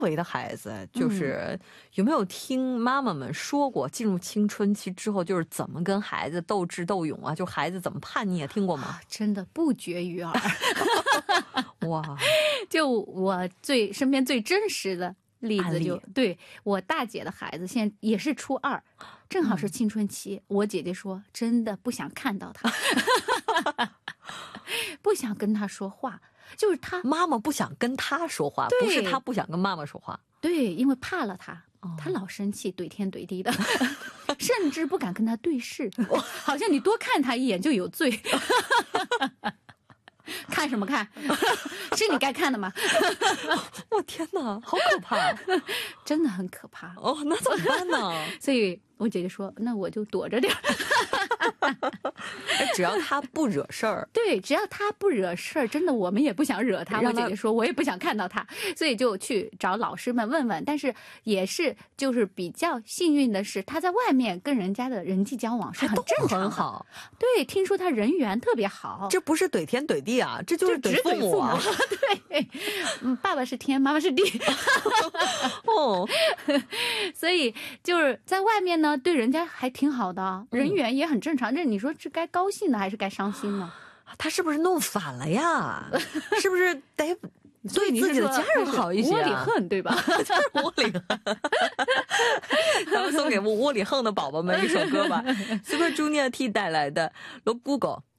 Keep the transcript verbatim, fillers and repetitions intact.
围的孩子，就是有没有听妈妈们说过进入青春期之后就是怎么跟孩子斗智斗勇啊，就孩子怎么叛逆啊，听过吗？ 真的不绝于耳。 哇， 就我最身边最真实的例子就对我大姐的孩子现在也是初二，正好是青春期、嗯、我姐姐说真的不想看到他。不想跟他说话，就是他妈妈不想跟他说话，不是他不想跟妈妈说话。 对，因为怕了他、哦、他老生气怼天怼地的。甚至不敢跟他对视，好像你多看他一眼就有罪。看什么看？是你该看的吗？ 我天哪，好可怕。 真的很可怕。 哦，那怎么办呢？ 所以我姐姐说那我就躲着点。 只要他不惹事儿。 对，只要他不惹事儿，真的我们也不想惹他。我姐姐说我也不想看到他，所以就去找老师们问问。但是也是就是比较幸运的是，他在外面跟人家的人际交往是很正常的。 很好。 对，听说他人缘特别好。 这不是怼天怼地啊，这就是怼父母啊。 对，嗯，爸爸是天，妈妈是地。 哦， 所以就是在外面呢，对人家还挺好的，人缘也很正常。这、嗯、你说是该高兴的还是该伤心呢？ 他是不是弄反了呀？是不是得对自己的家人好一些、啊？ 窝里横，对吧？ 就是窝里横。咱们送给窝里横的宝宝们一首歌吧。Super Junior T 带来的《Look Google》。